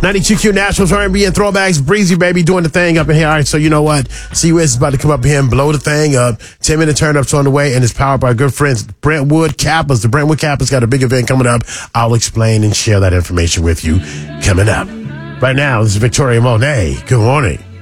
92Q Nationals, R&B and throwbacks. Breezy, baby, doing the thing up in here. All right, so you know what? C-Wiz is about to come up here and blow the thing up. 10-minute turn-up's on the way, and it's powered by our good friends, Brentwood Kappas. The Brentwood Kappas got a big event coming up. I'll explain and share that information with you coming up. Right now, this is Victoria Monet. Good morning.